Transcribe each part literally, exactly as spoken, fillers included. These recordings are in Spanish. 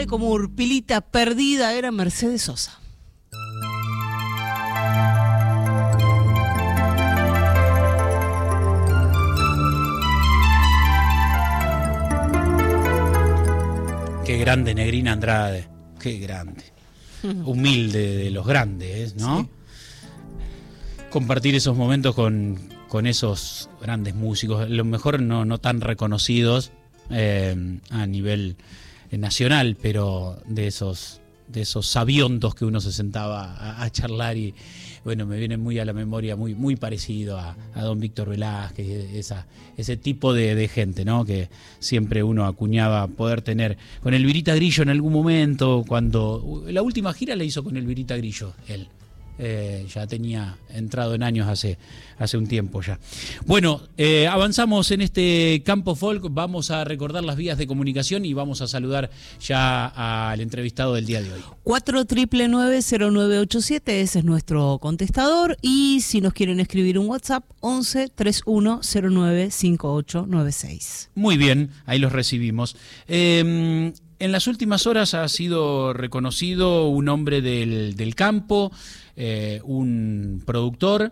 suave como Urpilita perdida era Mercedes Sosa. Qué grande Negrina Andrade, qué grande. Humilde de los grandes, ¿no? Sí. Compartir esos momentos con, con esos grandes músicos, a lo mejor no, no tan reconocidos eh, a nivel nacional, pero de esos, de esos sabiondos que uno se sentaba a, a charlar y bueno, me viene muy a la memoria, muy, muy parecido a, a don Víctor Velázquez, esa, ese tipo de, de gente, ¿no? Que siempre uno acuñaba poder tener. Con el Virita Grillo en algún momento, cuando la última gira la hizo con el Virita Grillo, él. Eh, ya tenía entrado en años hace, hace un tiempo ya. Bueno, eh, avanzamos en este campo folk, vamos a recordar las vías de comunicación y vamos a saludar ya al entrevistado del día de hoy. cuatro nueve nueve cero nueve ocho siete, ese es nuestro contestador, y si nos quieren escribir un WhatsApp, once treinta y uno cero nueve cincuenta y ocho noventa y seis. Muy bien, ahí los recibimos. Eh, en las últimas horas ha sido reconocido un hombre del, del campo, Eh, un productor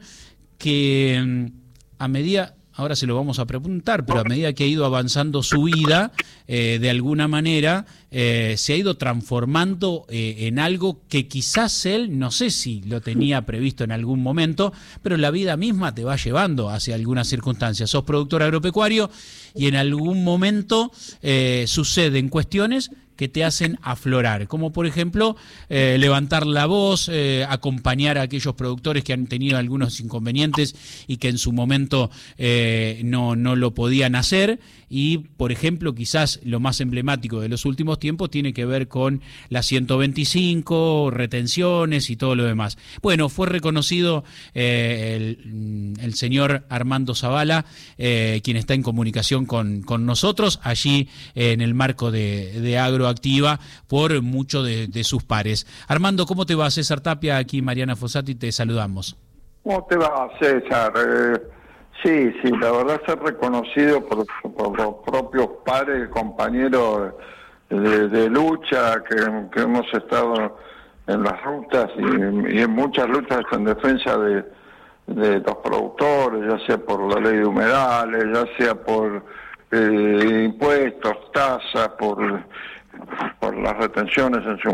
que a medida, ahora se lo vamos a preguntar, pero a medida que ha ido avanzando su vida, eh, de alguna manera eh, se ha ido transformando eh, en algo que quizás él, no sé si lo tenía previsto en algún momento, pero la vida misma te va llevando hacia algunas circunstancias. Sos productor agropecuario y en algún momento eh, suceden cuestiones que te hacen aflorar, como por ejemplo eh, levantar la voz, eh, acompañar a aquellos productores que han tenido algunos inconvenientes y que en su momento eh, no, no lo podían hacer. Y, por ejemplo, quizás lo más emblemático de los últimos tiempos tiene que ver con la ciento veinticinco, retenciones y todo lo demás. Bueno, fue reconocido eh, el, el señor Armando Zavala, eh, quien está en comunicación con, con nosotros, allí eh, en el marco de, de Agroactiva, por muchos de, de sus pares. Armando, ¿cómo te va? César Tapia, aquí Mariana Fossati, te saludamos. ¿Cómo te va, César? Eh... Sí, sí, la verdad ser reconocido por, por los propios pares, compañeros de, de lucha, que, que hemos estado en las rutas y, y en muchas luchas en defensa de, de los productores, ya sea por la ley de humedales, ya sea por eh, impuestos, tasas, por, por las retenciones en su